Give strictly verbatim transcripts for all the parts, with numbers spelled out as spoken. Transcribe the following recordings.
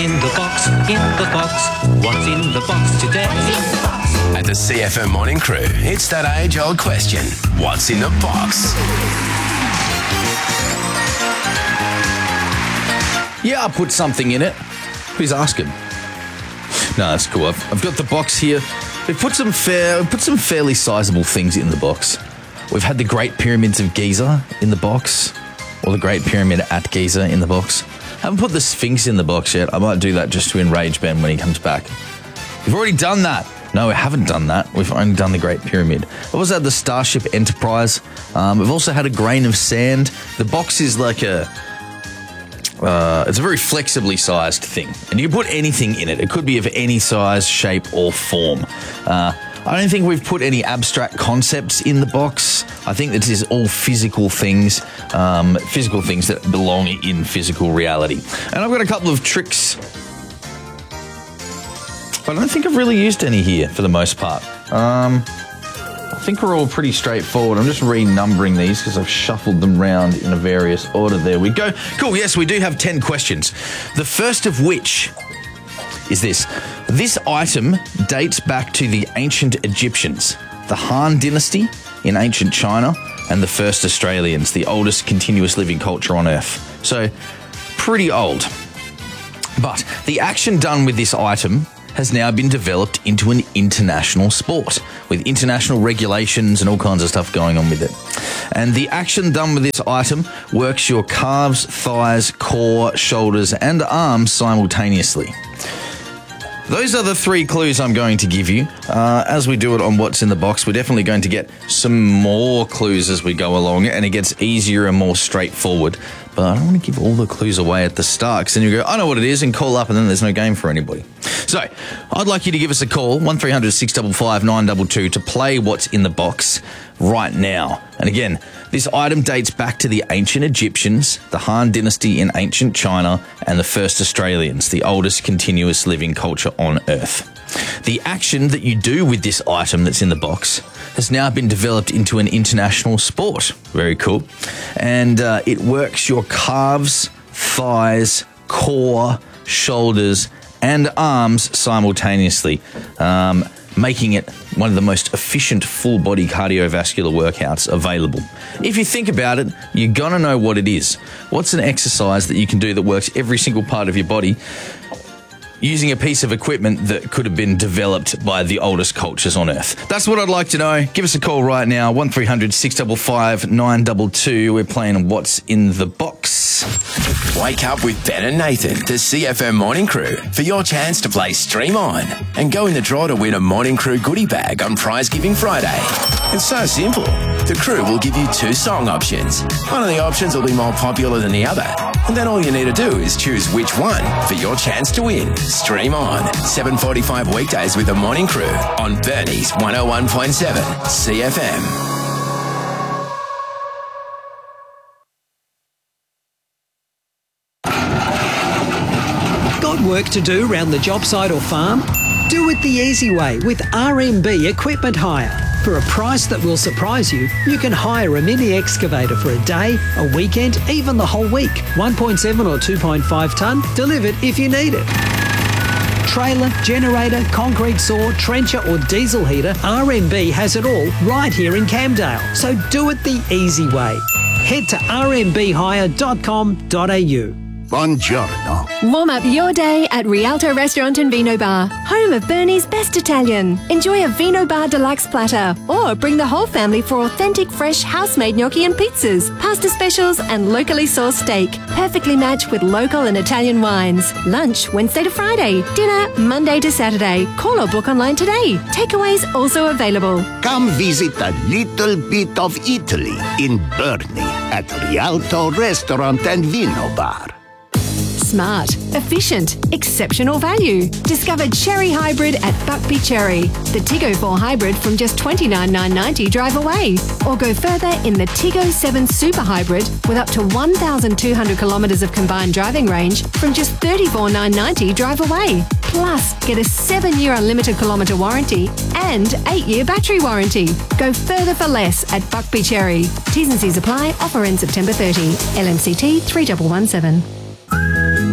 in the box? In the box. What's in the box today? At the C F M Morning Crew, it's that age-old question. What's in the box? Yeah, I put something in it. Who's asking? No, that's cool. I've, I've got the box here. We've put some fair, we've put some fairly sizable things in the box. We've had the Great Pyramids of Giza in the box, or the Great Pyramid at Giza in the box. I haven't put the Sphinx in the box yet. I might do that just to enrage Ben when he comes back. We've already done that. No, we haven't done that. We've only done the Great Pyramid. We've also had the Starship Enterprise. Um, we've also had a grain of sand. The box is like a... Uh, it's a very flexibly sized thing, and you can put anything in it. It could be of any size, shape, or form. Uh, I don't think we've put any abstract concepts in the box. I think this is all physical things, um, physical things that belong in physical reality. And I've got a couple of tricks, but I don't think I've really used any here for the most part. Um, I think we're all pretty straightforward. I'm just renumbering these because I've shuffled them round in a various order. There we go. Cool, yes, we do have ten questions. The first of which is this. This item dates back to the ancient Egyptians, the Han Dynasty in ancient China, and the first Australians, the oldest continuous living culture on Earth. So, pretty old. But the action done with this item has now been developed into an international sport with international regulations and all kinds of stuff going on with it. And the action done with this item works your calves, thighs, core, shoulders, and arms simultaneously. Those are the three clues I'm going to give you. Uh, as we do it on What's in the Box, we're definitely going to get some more clues as we go along, and it gets easier and more straightforward. But I don't want to give all the clues away at the start, because then you go, I know what it is, and call up, and then there's no game for anybody. So, I'd like you to give us a call, one three hundred six five five nine two two, to play What's in the Box right now. And again, this item dates back to the ancient Egyptians, the Han Dynasty in ancient China, and the first Australians, the oldest continuous living culture on Earth. The action that you do with this item that's in the box has now been developed into an international sport. Very cool. And uh, it works your calves, thighs, core, shoulders, and arms simultaneously, um, making it one of the most efficient full-body cardiovascular workouts available. If you think about it, you're going to know what it is. What's an exercise that you can do that works every single part of your body using a piece of equipment that could have been developed by the oldest cultures on Earth? That's what I'd like to know. Give us a call right now, one three hundred six five five nine two two. We're playing What's in the Box. Wake up with Ben and Nathan, the C F M Morning Crew, for your chance to play Stream On and go in the draw to win a Morning Crew goodie bag on Prize Giving Friday. It's so simple. The crew will give you two song options. One of the options will be more popular than the other, and then all you need to do is choose which one for your chance to win. Stream On, seven forty-five weekdays with the Morning Crew on Bernie's one oh one point seven C F M. Got work to do around the job site or farm? Do it the easy way with R M B Equipment Hire. For a price that will surprise you, you can hire a mini excavator for a day, a weekend, even the whole week. one point seven or two point five tonne, delivered if you need it. Trailer, generator, concrete saw, trencher or diesel heater, R M B has it all right here in Camdale. So do it the easy way. Head to r m b hire dot com dot a u. Buongiorno. Warm up your day at Rialto Restaurant and Vino Bar, home of Bernie's best Italian. Enjoy a Vino Bar deluxe platter, or bring the whole family for authentic, fresh, house-made gnocchi and pizzas, pasta specials and locally sourced steak, perfectly matched with local and Italian wines. Lunch Wednesday to Friday, dinner Monday to Saturday. Call or book online today. Takeaways also available. Come visit a little bit of Italy in Bernie at Rialto Restaurant and Vino Bar. Smart, efficient, exceptional value. Discover Cherry Hybrid at Buckby Cherry. The Tiggo four Hybrid from just twenty-nine thousand nine hundred ninety drive away. Or go further in the Tiggo seven Super Hybrid with up to one thousand two hundred kilometres of combined driving range from just thirty-four thousand nine hundred ninety drive away. Plus, get a seven-year unlimited kilometre warranty and eight-year battery warranty. Go further for less at Buckby Cherry. T's and C's apply. Offer ends September thirtieth. L M C T three one one seven.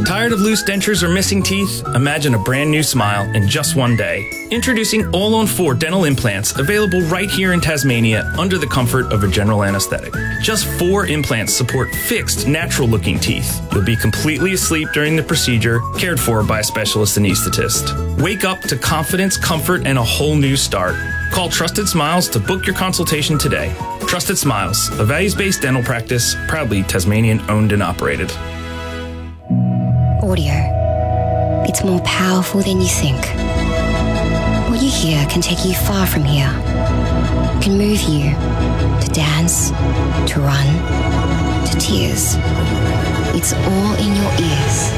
Tired of loose dentures or missing teeth? Imagine a brand new smile in just one day. Introducing All on four dental implants, available right here in Tasmania under the comfort of a general anesthetic. Just four implants support fixed, natural-looking teeth. You'll be completely asleep during the procedure, cared for by a specialist anesthetist. Wake up to confidence, comfort, and a whole new start. Call Trusted Smiles to book your consultation today. Trusted Smiles, a values-based dental practice, proudly Tasmanian-owned and operated. Audio. It's more powerful than you think. What you hear can take you far from here. Can move you to dance, to run, to tears. It's all in your ears.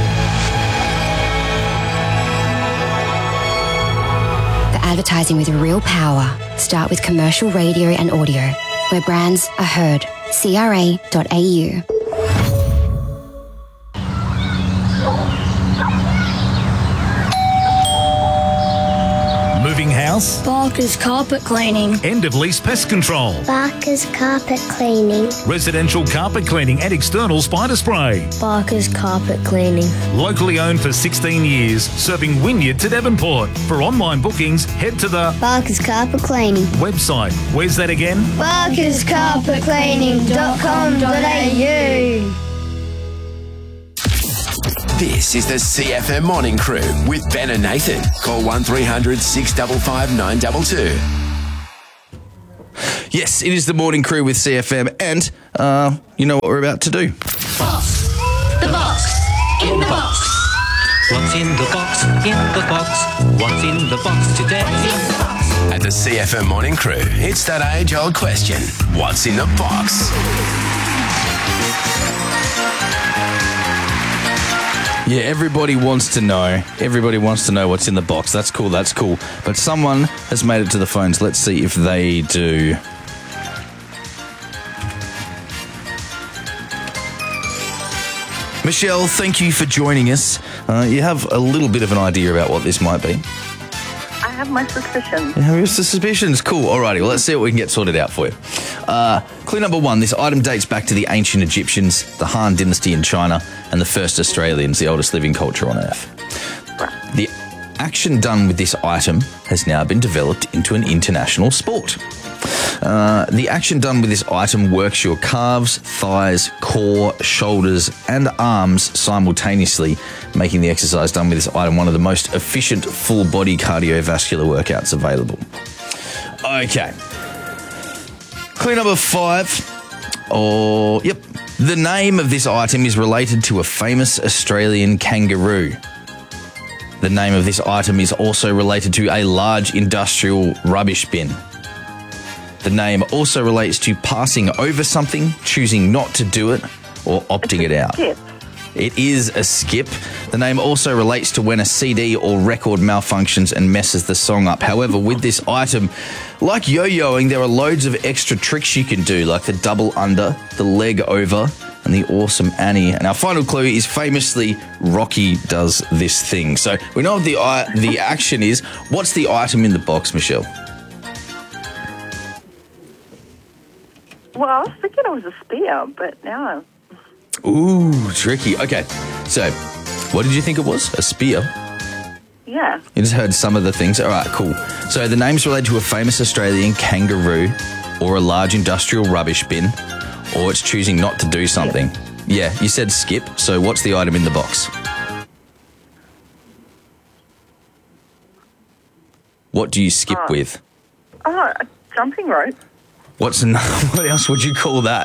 For advertising with real power, start with commercial radio and audio, where brands are heard. C R A dot A U. Moving house? Barker's Carpet Cleaning. End of lease pest control. Barker's Carpet Cleaning. Residential carpet cleaning and external spider spray. Barker's Carpet Cleaning. Locally owned for sixteen years, serving Wynyard to Devonport. For online bookings, head to the Barker's Carpet Cleaning website. Where's that again? barkers carpet cleaning dot com dot A U. This is the C F M Morning Crew with Ben and Nathan. Call one three hundred six five five nine two two. Yes, it is the Morning Crew with C F M, and uh, you know what we're about to do. Box. The box. In the box. What's in the box? In the box. What's in the box today? At the C F M Morning Crew, it's that age-old question. What's in the box? Yeah, everybody wants to know. Everybody wants to know what's in the box. That's cool, that's cool. But someone has made it to the phones. Let's see if they do. Michelle, thank you for joining us. Uh, you have a little bit of an idea about what this might be. I have my suspicions. You have your suspicions? Cool. Alrighty, well, let's see what we can get sorted out for you. Uh, clue number one, this item dates back to the ancient Egyptians, the Han Dynasty in China, and the first Australians, the oldest living culture on Earth. Right. The action done with this item has now been developed into an international sport. Uh, the action done with this item works your calves, thighs, core, shoulders, and arms simultaneously, making the exercise done with this item one of the most efficient full-body cardiovascular workouts available. Okay. Clue number five. Oh, yep. The name of this item is related to a famous Australian kangaroo. The name of this item is also related to a large industrial rubbish bin. The name also relates to passing over something, choosing not to do it, or opting it out. Skip. It is a skip. The name also relates to when a C D or record malfunctions and messes the song up. However, with this item, like yo-yoing, there are loads of extra tricks you can do, like the double under, the leg over, and the awesome Annie. And our final clue is famously Rocky does this thing. So we know what the, uh, the action is. What's the item in the box, Michelle? Well, I was thinking it was a spear, but now... Ooh, tricky. Okay, so what did you think it was? A spear? Yeah. You just heard some of the things. All right, cool. So the name's related to a famous Australian kangaroo or a large industrial rubbish bin, or it's choosing not to do something. Yeah, you said skip, so what's the item in the box? What do you skip Oh. with? Oh, a jumping rope. What's an- what else would you call that?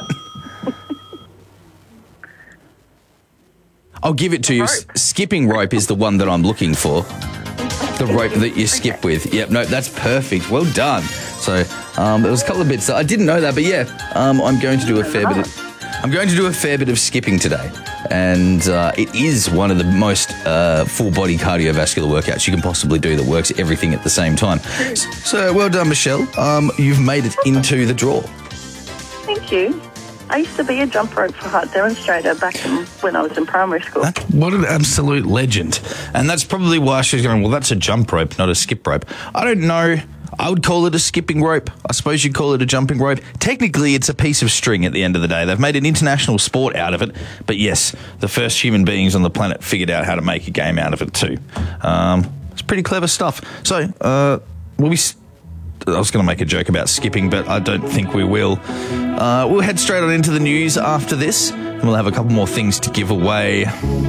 I'll give it to you. S- skipping rope is the one that I'm looking for. The rope that you skip Okay. with. Yep, no, that's perfect. Well done. So um, there was a couple of bits that I didn't know that, but yeah, um, I'm going to do a fair bit. Of, I'm going to do a fair bit of skipping today, and uh, it is one of the most uh, full-body cardiovascular workouts you can possibly do that works everything at the same time. So well done, Michelle. Um, you've made it into the draw. Thank you. I used to be a jump rope for heart demonstrator back in, when I was in primary school. That, what an absolute legend. And that's probably why she's going, well, that's a jump rope, not a skip rope. I don't know. I would call it a skipping rope. I suppose you'd call it a jumping rope. Technically, it's a piece of string at the end of the day. They've made an international sport out of it. But yes, the first human beings on the planet figured out how to make a game out of it too. Um, it's pretty clever stuff. So, uh, we'll be... St- I was going to make a joke about skipping, but I don't think we will. Uh, we'll head straight on into the news after this, and we'll have a couple more things to give away.